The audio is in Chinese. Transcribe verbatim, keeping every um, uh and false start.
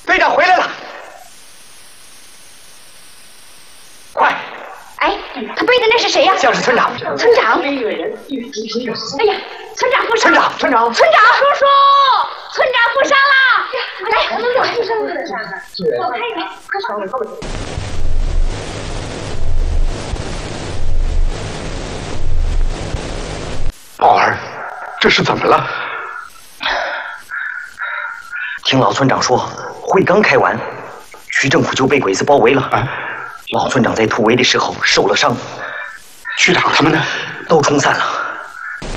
队长回来了，快！ 哎，他背的那是谁呀？ 像是村长。 村长。哎呀，村长负伤。 村长，村长， 村长，叔叔，村长负伤了。来，我们走。我拍一拍，快稍微稍微。 宝儿，这是怎么了？ 听老村长说，会刚开完，区政府就被鬼子包围了。 啊， 老村长在突围的时候受了伤， 区长他们呢？ 都冲散了。